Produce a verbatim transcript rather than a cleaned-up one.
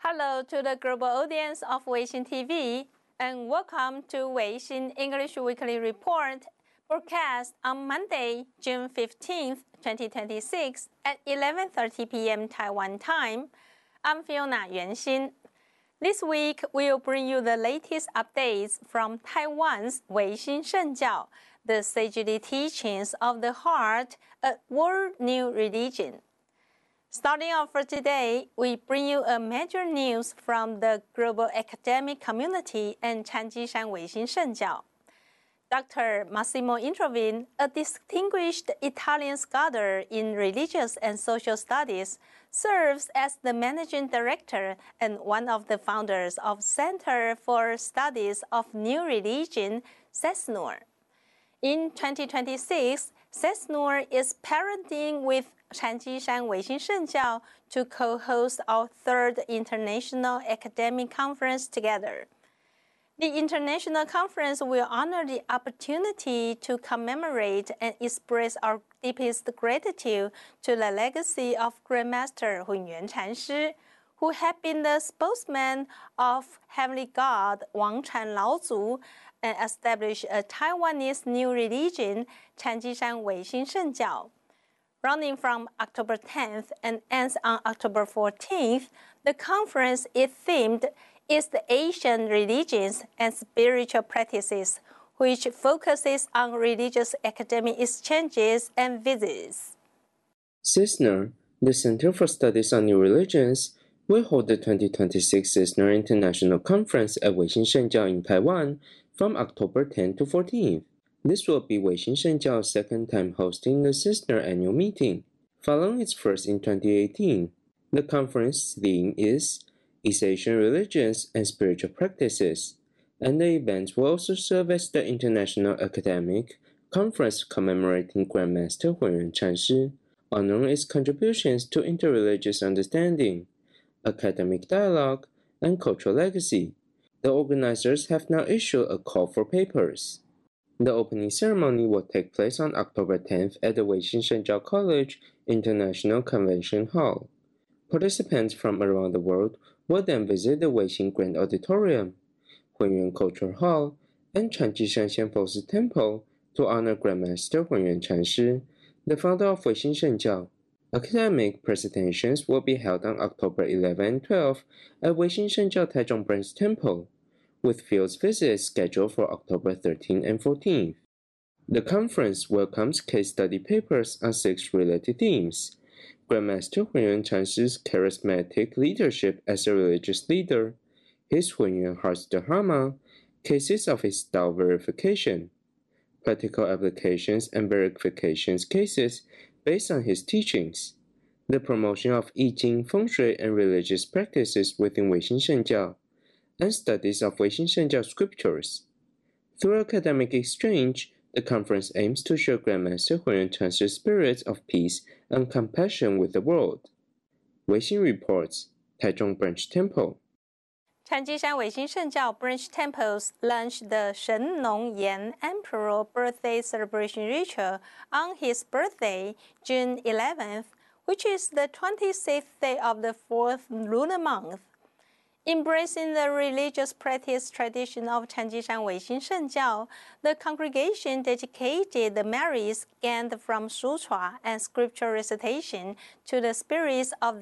Hello to the global audience of Weixin T V, and welcome to Weixin English Weekly Report, broadcast on Monday, June fifteenth, twenty twenty-six at eleven thirty p m Taiwan time. I'm Fiona Yuanxin. This week, we'll bring you the latest updates from Taiwan's Weixin Shengjiao, the sagely teachings of the heart, a world new religion. Starting off for today, we bring you a major news from the global academic community and Chanjishan Weixin Shengjiao. Doctor Massimo Introvin, a distinguished Italian scholar in religious and social studies, serves as the managing director and one of the founders of Center for Studies of New Religion, CESNUR. In twenty twenty-six, CESNUR is parenting with Chanjishan Weixin Shengjiao to co-host our third International Academic Conference together. The International Conference will honor the opportunity to commemorate and express our deepest gratitude to the legacy of Grandmaster Hunyuan Chanshi, who had been the spokesman of Heavenly God Wang Chan Laozu and established a Taiwanese new religion, Chanjishan Weixin Shengjiao. Running from October tenth and ends on October fourteenth, the conference is themed East Asian Religions and Spiritual Practices, which focuses on religious academic exchanges and visits. CESNUR, the Center for Studies on New Religions, will hold the twenty twenty-six CESNUR International Conference at Weixin Shengjiao in Taiwan from October tenth to fourteenth. This will be Weixin Shengjiao's second time hosting the CESNUR annual meeting, following its first in twenty eighteen. The conference theme is East Asian Religions and Spiritual Practices, and the event will also serve as the International Academic Conference commemorating Grandmaster Hunyuan Chanshi, honoring its contributions to interreligious understanding, academic dialogue, and cultural legacy. The organizers have now issued a call for papers. The opening ceremony will take place on October tenth at the Weixin Shengjiao College International Convention Hall. Participants from around the world will then visit the Weixin Grand Auditorium, Hunyuan Cultural Hall, and Chanjishan Xianfengsi Temple to honor Grandmaster Hunyuan Chanshi, the founder of Weixin Shengjiao. Academic presentations will be held on October eleventh and twelfth at Weixin Shengjiao Taichung Branch Temple, with field visits scheduled for October thirteenth and fourteenth. The conference welcomes case study papers on six related themes: Grandmaster Hunyuan Chanshi's charismatic leadership as a religious leader, his Hunyuan Heart's Dharma, cases of his Tao verification, practical applications and verifications cases based on his teachings, the promotion of I Ching, Feng Shui, and religious practices within Weixin Shengjiao, and studies of Weixin Shengjiao scriptures. Through academic exchange, the conference aims to share Grandmaster Hunyuan Chanshi's spirit of peace and compassion with the world. Weixin reports, Taichung Branch Temple. Chanjishan Weixin Shengjiao Branch Temples launched the Shen Nong Yan Emperor birthday celebration ritual on his birthday, June eleventh, which is the twenty-sixth day of the fourth lunar month. Embracing the religious practice tradition of Chanjishan Weixin Shengjiao, the congregation dedicated the merits gained from sutra and scripture recitation to the spirits of